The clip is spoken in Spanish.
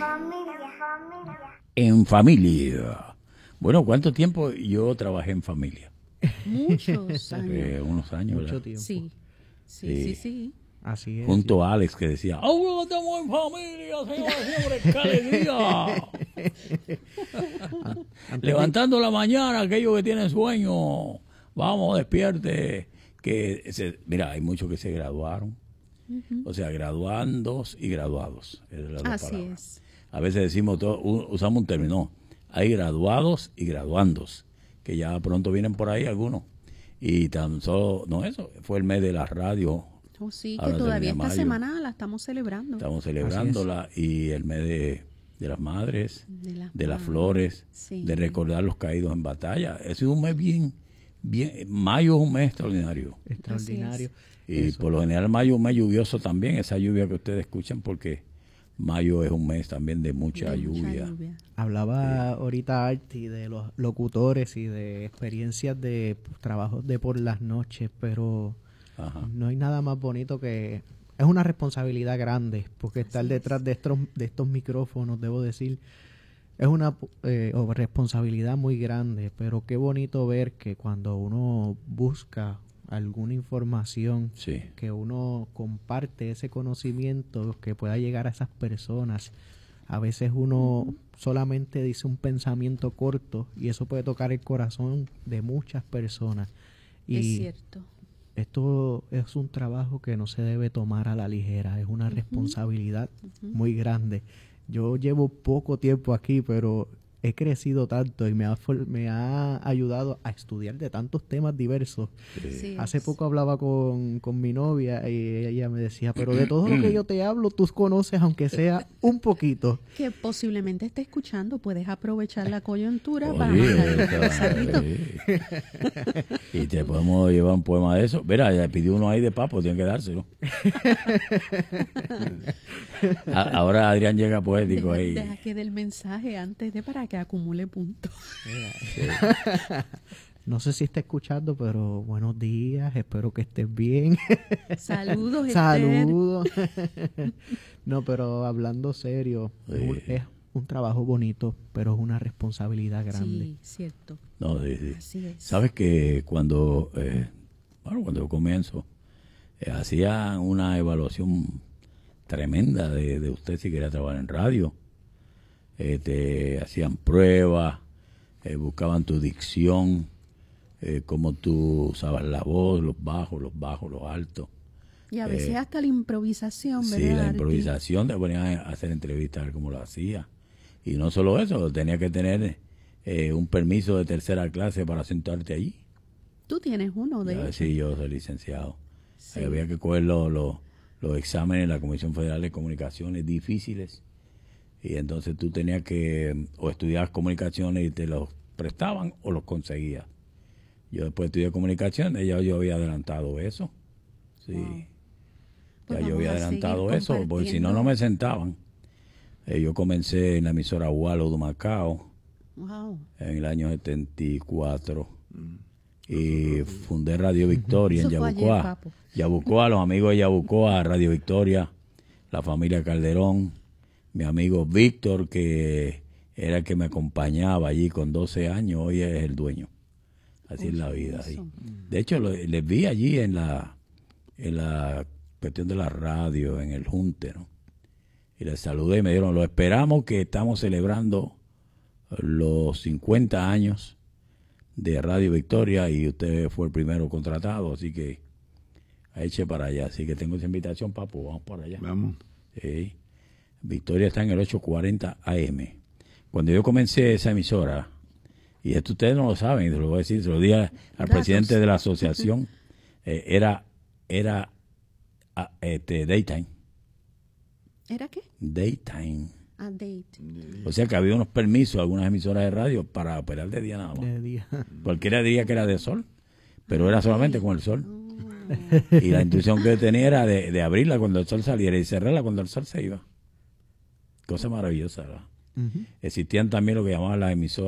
En familia. Bueno, ¿cuánto tiempo yo trabajé en familia? Muchos años. Unos años, Mucho ¿verdad? tiempo. Sí. Así es. Junto a Alex, que decía, ¡ahora estamos en familia, señores! ¡Qué alegría! Levantando la mañana, aquellos que tienen sueño, vamos, despierte. Mira, hay muchos que se graduaron. O sea, graduandos y graduados. Así es. A veces decimos, usamos un término, no, hay graduados y graduandos, que ya pronto vienen por ahí algunos. Y tan solo, no eso, fue el mes de la radio. Oh, sí, Ahora que todavía termina esta mayo. semana la estamos celebrando. Estamos celebrándola y el mes de las madres, de las flores, sí. de recordar los caídos en batalla. Ese es un mes bien, mayo es un mes extraordinario. Extraordinario. Y por lo general mayo es un mes lluvioso también, esa lluvia que ustedes escuchan, porque mayo es un mes también de mucha lluvia. Hablaba ahorita Arti de los locutores y de experiencias de trabajos de por las noches, pero no hay nada más bonito que... Es una responsabilidad grande, porque estar detrás de estos micrófonos, debo decir, es una responsabilidad muy grande, pero qué bonito ver que cuando uno busca alguna información, que uno comparte ese conocimiento que pueda llegar a esas personas. A veces uno solamente dice un pensamiento corto y eso puede tocar el corazón de muchas personas. Y es cierto. Esto es un trabajo que no se debe tomar a la ligera, es una responsabilidad muy grande. Yo llevo poco tiempo aquí, pero he crecido tanto y me ha ayudado a estudiar de tantos temas diversos. Sí. Hace poco hablaba con mi novia y ella me decía, pero de todo lo que yo te hablo, tú conoces aunque sea un poquito. Que posiblemente esté escuchando, puedes aprovechar la coyuntura Oye, para mandar un mensajito. Y te podemos llevar un poema de eso. Mira, ya pidió uno ahí de papo, tienen que dárselo. Ahora Adrián llega poético ahí. Deja que dé el mensaje antes de para que acumule puntos. No sé si está escuchando, pero buenos días, espero que estés bien. Saludos, Esther. Saludos. No, pero hablando serio, es un trabajo bonito, pero es una responsabilidad grande. Sí, cierto. No, sí. Así es. Sabes que cuando yo comienzo, hacía una evaluación tremenda de usted si quería trabajar en radio. Te hacían pruebas, buscaban tu dicción, cómo tú usabas la voz, los bajos, los altos. Y a veces hasta la improvisación, ¿verdad? Sí, la Arti? improvisación, te ponían a hacer entrevistas, a ver cómo lo hacía. Y no solo eso, tenía que tener un permiso de tercera clase para sentarte allí. Tú tienes uno de ellos. Sí, yo soy licenciado. Sí. Había que coger los exámenes de la Comisión Federal de Comunicaciones difíciles. Y entonces tú tenías que o estudiar comunicaciones y te los prestaban o los conseguías. Yo después estudié comunicaciones, ya yo había adelantado eso. Sí. Wow. Pues ya yo había adelantado eso, porque si no, compartiendo. no me sentaban. Yo comencé en la emisora Walo de Macao en el año 74. Y fundé Radio Victoria en Eso fue ayer, Yabucoa. papo. Yabucoa, los amigos de Yabucoa, Radio Victoria, la familia Calderón, mi amigo Víctor, que era el que me acompañaba allí con 12 años, hoy es el dueño. Así es la vida. Sí. De hecho, les vi allí en la cuestión de la radio, en el Junte, ¿no? Y les saludé y me dijeron, lo esperamos, que estamos celebrando los 50 años de Radio Victoria y usted fue el primero contratado, así que eche para allá. Así que tengo esa invitación, papo, vamos para allá. Vamos. Sí. Victoria está en el 840 AM. Cuando yo comencé esa emisora, y esto ustedes no lo saben, se lo voy a decir, se lo dije al presidente de la asociación, era daytime. ¿Era qué? Daytime. Date. O sea que había unos permisos, algunas emisoras de radio para operar de día nada más. De día. Cualquiera diría que era de sol, pero era solamente con el sol. Y la instrucción que yo tenía era de abrirla cuando el sol saliera y cerrarla cuando el sol se iba. Cosa maravillosa, ¿verdad? Existían también lo que llamaban las emisoras